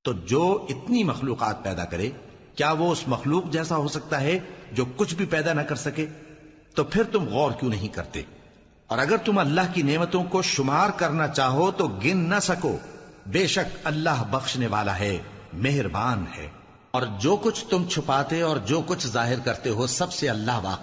तो जो इतनी मखलूकात पैदा करे, क्या वो उस मखलूक जैसा हो सकता है जो कुछ भी पैदा ना कर सके? तो फिर तुम गौर क्यों नहीं करते? और अगर तुम अल्लाह की नेमतों को शुमार करना चाहो तो गिन न सको। बेशक अल्लाह बख्शने वाला है, मेहरबान है। और जो कुछ तुम छुपाते और जो कुछ जाहिर करते हो, सबसे अल्लाह वाकिफ